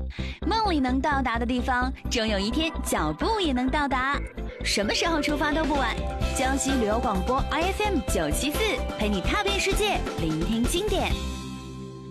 梦里能到达的地方，终有一天脚步也能到达。什么时候出发都不晚。江西旅游广播 IFM 974陪你踏遍世界，聆听经典。